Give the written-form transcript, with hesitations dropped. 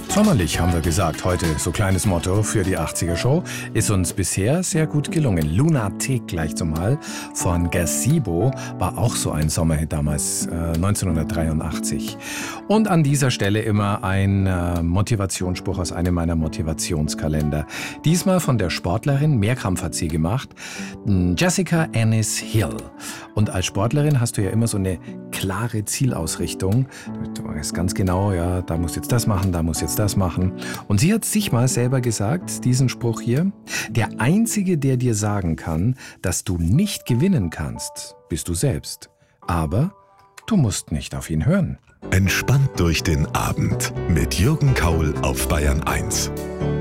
Sommerlich haben wir gesagt, heute so kleines Motto für die 80er Show. Ist uns bisher sehr gut gelungen. Lunatic gleich zumal von Gazebo war auch so ein Sommerhit damals, 1983. Und an dieser Stelle immer ein Motivationsspruch aus einem meiner Motivationskalender. Diesmal von der Sportlerin, Mehrkampf hat sie gemacht, Jessica Ennis Hill. Und als Sportlerin hast du ja immer so eine klare Zielausrichtung. Du weißt ganz genau, ja, da musst jetzt das machen, da musst jetzt das machen. Und sie hat sich mal selber gesagt, diesen Spruch hier: Der Einzige, der dir sagen kann, dass du nicht gewinnen kannst, bist du selbst. Aber du musst nicht auf ihn hören. Entspannt durch den Abend mit Jürgen Kaul auf Bayern 1.